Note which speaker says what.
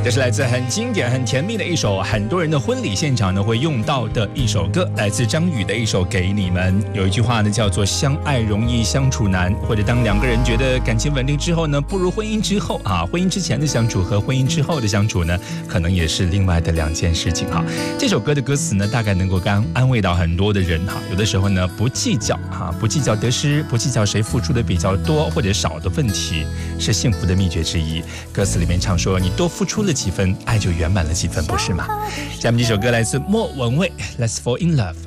Speaker 1: 这是来自很经典很甜蜜的一首，很多人的婚礼现场呢会用到的一首歌，来自张宇的一首《给你们》。有一句话呢叫做相爱容易相处难，或者当两个人觉得感情稳定之后呢，不如婚姻之后啊，婚姻之前的相处和婚姻之后的相处呢，可能也是另外的两件事情哈。这首歌的歌词呢，大概能够安慰到很多的人哈。有的时候呢，不计较不计较得失，不计较谁付出的比较多或者少的问题，是幸福的秘诀之一。歌词里面唱说，你多付出了几分，爱就圆满了几分，不是吗？下面这首歌来自莫文蔚， Let's Fall in Love。